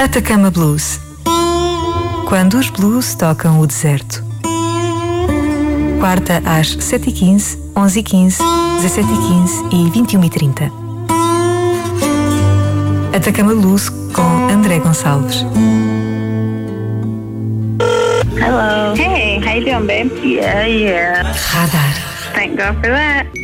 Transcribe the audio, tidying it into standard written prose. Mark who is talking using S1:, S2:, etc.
S1: Atacama Blues. Quando os blues tocam o deserto. Quarta às 7h15, 11h15, 17h15 e 21h30. Atacama Blues com André Gonçalves.
S2: Hello. Hey, how you doing, babe? Yeah.
S1: Radar.
S2: Thank God for that.